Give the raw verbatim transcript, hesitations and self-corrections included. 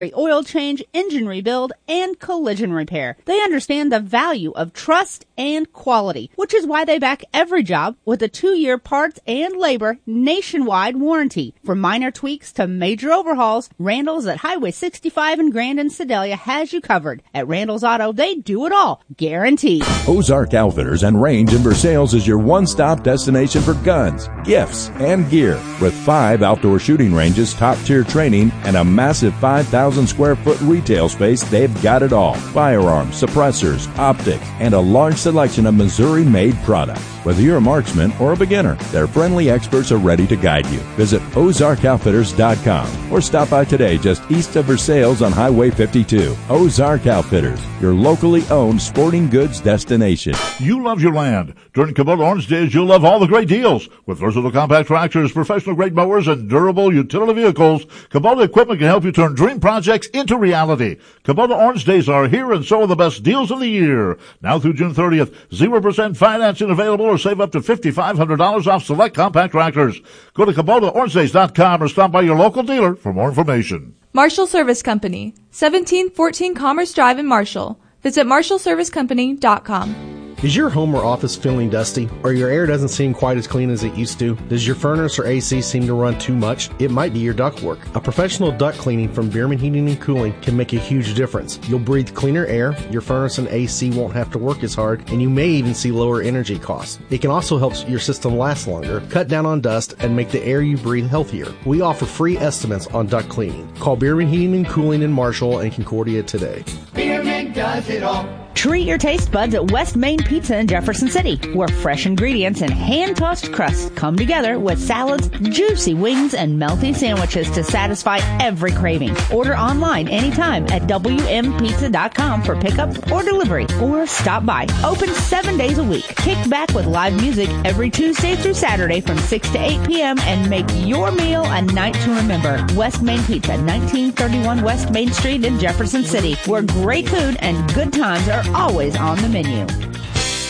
oil change, engine rebuild, and collision repair. They understand the value of trust and quality, which is why they back every job with a two-year parts and labor nationwide warranty. From minor tweaks to major overhauls, Randall's at Highway sixty-five in Grand and Sedalia has you covered. At Randall's Auto, they do it all, guaranteed. Ozark Outfitters and Range in Versailles is your one-stop destination for guns, gifts, and gear. With five outdoor shooting ranges, top-tier training, and a massive five thousand square foot retail space, they've got it all. Firearms, suppressors, optics, and a large selection of Missouri-made products. Whether you're a marksman or a beginner, their friendly experts are ready to guide you. Visit Ozark Outfitters dot com or stop by today just east of Versailles on Highway fifty-two. Ozark Outfitters, your locally owned sporting goods destination. You love your land. During Kubota Orange Days, you'll love all the great deals. With versatile compact tractors, professional-grade mowers, and durable utility vehicles, Kubota equipment can help you turn dream projects into reality. Kubota Orange Days are here, and so are the best deals of the year. Now through June thirtieth, zero percent financing available, or save up to five thousand five hundred dollars off select compact tractors. Go to Kubota Orange Days dot com or stop by your local dealer for more information. Marshall Service Company, seventeen fourteen Commerce Drive in Marshall. Visit marshall service company dot com. Is your home or office feeling dusty, or your air doesn't seem quite as clean as it used to? Does your furnace or A C seem to run too much? It might be your ductwork. A professional duct cleaning from Bierman Heating and Cooling can make a huge difference. You'll breathe cleaner air, your furnace and A C won't have to work as hard, and you may even see lower energy costs. It can also help your system last longer, cut down on dust, and make the air you breathe healthier. We offer free estimates on duct cleaning. Call Bierman Heating and Cooling in Marshall and Concordia today. Bierman does it all. Treat your taste buds at West Main Pizza in Jefferson City, where fresh ingredients and hand-tossed crusts come together with salads, juicy wings, and melty sandwiches to satisfy every craving. Order online anytime at W M pizza dot com for pickup or delivery, or stop by. Open seven days a week. Kick back with live music every Tuesday through Saturday from six to eight p.m. and make your meal a night to remember. West Main Pizza, nineteen thirty-one West Main Street in Jefferson City, where great food and good times are always on the menu.